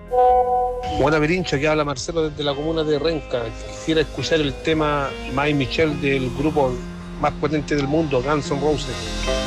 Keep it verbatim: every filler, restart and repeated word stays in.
Buena Pirincho, que habla Marcelo desde la comuna de Renca. Quisiera escuchar el tema My Michelle del grupo más potente del mundo, Guns N' Roses.